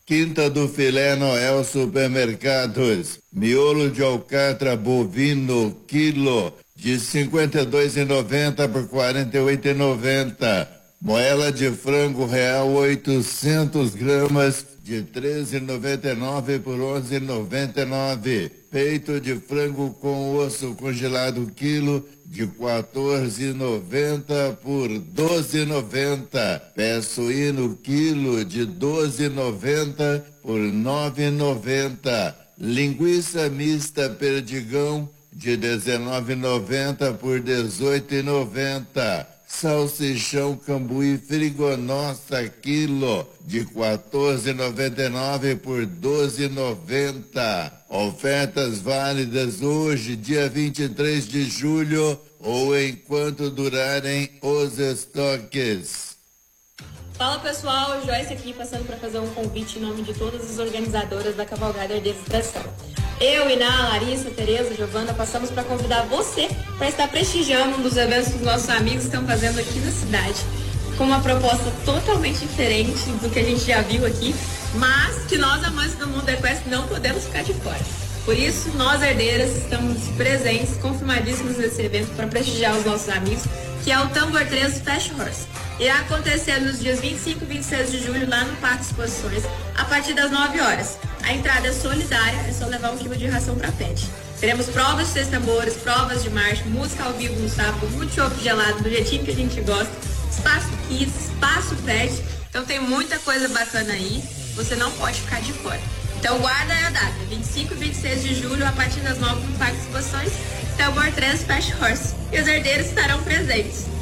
Quinta do Filé Noel Supermercados. Miolo de alcatra bovino, quilo, de R$ 52,90 por R$ 48,90. Moela de frango real, 800 gramas, de R$ 13,99 por R$ 11,99. Peito de frango com osso congelado, quilo, de R$ 14,90 por R$ 12,90. Pé suíno, quilo, de R$ 12,90 por R$ 9,90. Linguiça mista perdigão, de R$ 19,90 por R$ 18,90. Salsichão cambuí frigonossa, quilo, de R$ 14,99 por R$ 12,90. Ofertas válidas hoje, dia 23 de julho, ou enquanto durarem os estoques. Fala pessoal, Joyce aqui passando para fazer um convite em nome de todas as organizadoras da Cavalgada Herdeiros da Estação. Eu, Iná, Larissa, Tereza, Giovana, passamos para convidar você para estar prestigiando um dos eventos que os nossos amigos estão fazendo aqui na cidade, com uma proposta totalmente diferente do que a gente já viu aqui, mas que nós, amantes do mundo equestre, não podemos ficar de fora. Por isso, nós, herdeiras, estamos presentes, confirmadíssimos nesse evento para prestigiar os nossos amigos, que é o Tambor 3 Fast Horse. Irá acontecer nos dias 25 e 26 de julho lá no Parque Exposições, a partir das 9 horas. A entrada é solidária, é só levar 1 quilo de ração para pet. Teremos provas de 6 tambores, provas de marcha, música ao vivo no sábado, muito chopp gelado, do jeitinho que a gente gosta, espaço kids, espaço pet. Então tem muita coisa bacana aí, você não pode ficar de fora. Então guarda aí a data, 25 e 26 de julho, a partir das 9 no Parque Exposições, Tambor 3 Fast Horse. E os herdeiros estarão presentes.